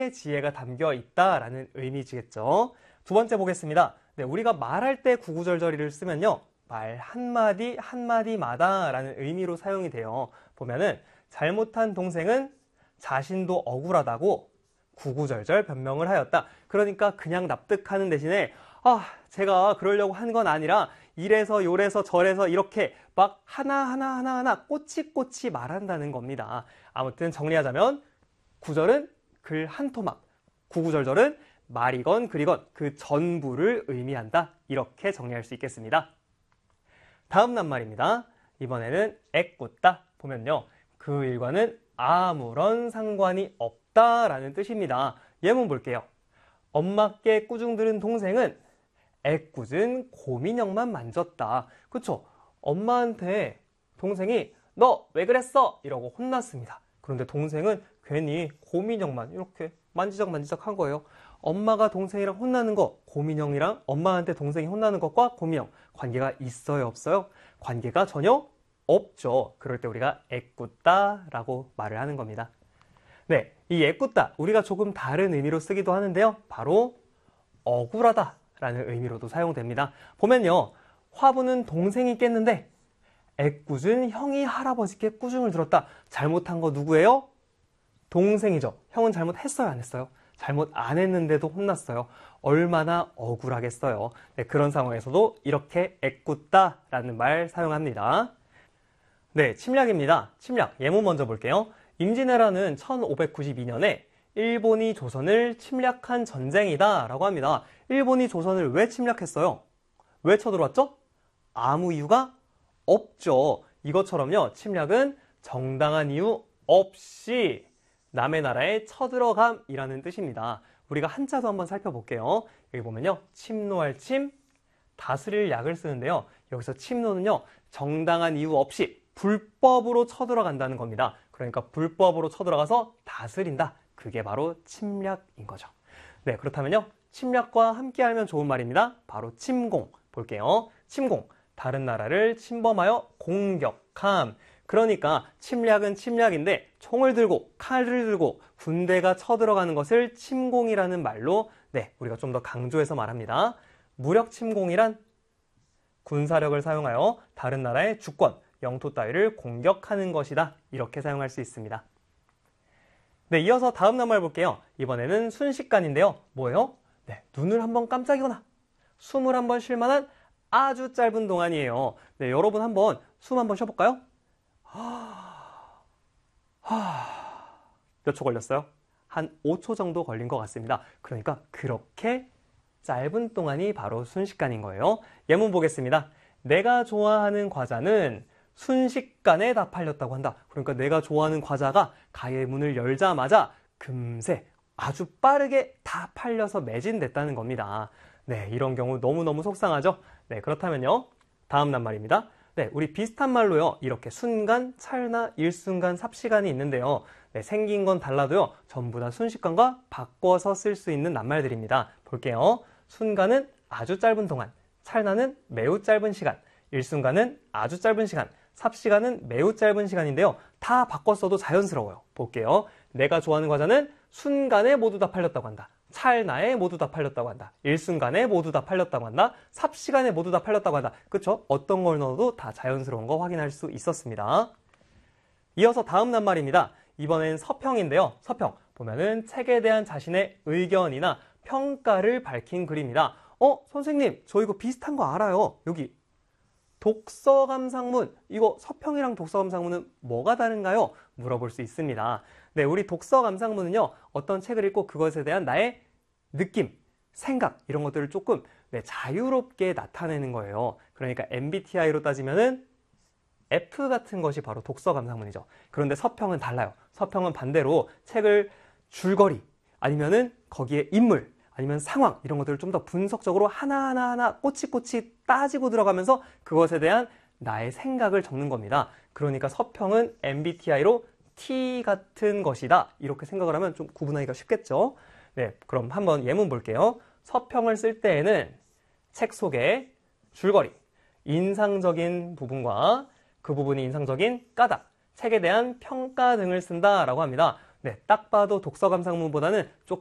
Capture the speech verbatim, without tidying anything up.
지혜가 담겨 있다라는 의미지겠죠. 두 번째 보겠습니다. 네, 우리가 말할 때 구구절절이를 쓰면요. 말 한마디 한마디마다 라는 의미로 사용이 돼요. 보면은 잘못한 동생은 자신도 억울하다고 구구절절 변명을 하였다. 그러니까 그냥 납득하는 대신에 아, 제가 그러려고 한 건 아니라 이래서 요래서 저래서 이렇게 막 하나하나 하나하나 꼬치꼬치 말한다는 겁니다. 아무튼 정리하자면 구절은 글 한 토막, 구구절절은 말이건 글이건 그 전부를 의미한다. 이렇게 정리할 수 있겠습니다. 다음 낱말입니다. 이번에는 애꿎다 보면요. 그 일과는 아무런 상관이 없다라는 뜻입니다. 예문 볼게요. 엄마께 꾸중 들은 동생은 애꿎은 곰인형만 만졌다. 그쵸? 엄마한테 동생이 너 왜 그랬어? 이러고 혼났습니다. 그런데 동생은 괜히 곰인형만 이렇게 만지작만지작 한 거예요. 엄마가 동생이랑 혼나는 거, 곰인형이랑 엄마한테 동생이 혼나는 것과 곰인형 관계가 있어요, 없어요? 관계가 전혀 없죠. 그럴 때 우리가 애꿎다 라고 말을 하는 겁니다. 네, 이 애꿎다 우리가 조금 다른 의미로 쓰기도 하는데요. 바로 억울하다 라는 의미로도 사용됩니다. 보면요, 화부는 동생이 깼는데 애꿎은 형이 할아버지께 꾸중을 들었다. 잘못한 거 누구예요? 동생이죠. 형은 잘못했어요, 안 했어요? 잘못 안 했는데도 혼났어요. 얼마나 억울하겠어요. 네, 그런 상황에서도 이렇게 애꿎다 라는 말 사용합니다. 네, 침략입니다. 침략, 예문 먼저 볼게요. 임진왜란은 천오백구십이 년에 일본이 조선을 침략한 전쟁이다 라고 합니다. 일본이 조선을 왜 침략했어요? 왜 쳐들어왔죠? 아무 이유가 없죠. 이것처럼요, 침략은 정당한 이유 없이 남의 나라에 쳐들어감이라는 뜻입니다. 우리가 한자도 한번 살펴볼게요. 여기 보면요, 침노할 침, 다스릴 약을 쓰는데요. 여기서 침노는요, 정당한 이유 없이 불법으로 쳐들어간다는 겁니다. 그러니까 불법으로 쳐들어가서 다스린다. 그게 바로 침략인 거죠. 네, 그렇다면요, 침략과 함께 하면 좋은 말입니다. 바로 침공 볼게요. 침공, 다른 나라를 침범하여 공격함. 그러니까 침략은 침략인데 총을 들고 칼을 들고 군대가 쳐들어가는 것을 침공이라는 말로 네, 우리가 좀 더 강조해서 말합니다. 무력 침공이란 군사력을 사용하여 다른 나라의 주권, 영토 따위를 공격하는 것이다. 이렇게 사용할 수 있습니다. 네, 이어서 다음 낱말 볼게요. 이번에는 순식간인데요. 뭐예요? 네, 눈을 한번 깜짝이거나 숨을 한번 쉴 만한 아주 짧은 동안이에요. 네, 여러분 한번 숨 한번 쉬어볼까요? 몇 초 걸렸어요? 한 오 초 정도 걸린 것 같습니다. 그러니까 그렇게 짧은 동안이 바로 순식간인 거예요. 예문 보겠습니다. 내가 좋아하는 과자는 순식간에 다 팔렸다고 한다. 그러니까 내가 좋아하는 과자가 가게 문을 열자마자 금세 아주 빠르게 다 팔려서 매진됐다는 겁니다. 네, 이런 경우 너무너무 속상하죠? 네, 그렇다면요, 다음 낱말입니다. 네, 우리 비슷한 말로요, 이렇게 순간, 찰나, 일순간, 삽시간이 있는데요. 네, 생긴 건 달라도요, 전부 다 순식간과 바꿔서 쓸 수 있는 낱말들입니다. 볼게요. 순간은 아주 짧은 동안, 찰나는 매우 짧은 시간, 일순간은 아주 짧은 시간, 삽시간은 매우 짧은 시간인데요. 다 바꿔 써도 자연스러워요. 볼게요. 내가 좋아하는 과자는 순간에 모두 다 팔렸다고 한다. 찰나에 모두 다 팔렸다고 한다. 일순간에 모두 다 팔렸다고 한다. 삽시간에 모두 다 팔렸다고 한다. 그쵸? 어떤 걸 넣어도 다 자연스러운 거 확인할 수 있었습니다. 이어서 다음 낱말입니다. 이번엔 서평인데요. 서평 보면은 책에 대한 자신의 의견이나 평가를 밝힌 글입니다. 어? 선생님, 저 이거 비슷한 거 알아요. 여기 독서감상문, 이거 서평이랑 독서감상문은 뭐가 다른가요? 물어볼 수 있습니다. 네, 우리 독서감상문은요, 어떤 책을 읽고 그것에 대한 나의 느낌, 생각, 이런 것들을 조금 네, 자유롭게 나타내는 거예요. 그러니까 엠비티아이로 따지면은 F 같은 것이 바로 독서감상문이죠. 그런데 서평은 달라요. 서평은 반대로 책을 줄거리, 아니면은 거기에 인물, 아니면 상황, 이런 것들을 좀 더 분석적으로 하나하나 꼬치꼬치 따지고 들어가면서 그것에 대한 나의 생각을 적는 겁니다. 그러니까 서평은 엠비티아이로 T 같은 것이다. 이렇게 생각을 하면 좀 구분하기가 쉽겠죠. 네, 그럼 한번 예문 볼게요. 서평을 쓸 때에는 책 속에 줄거리, 인상적인 부분과 그 부분이 인상적인 까닭, 책에 대한 평가 등을 쓴다라고 합니다. 네, 딱 봐도 독서 감상문보다는 조금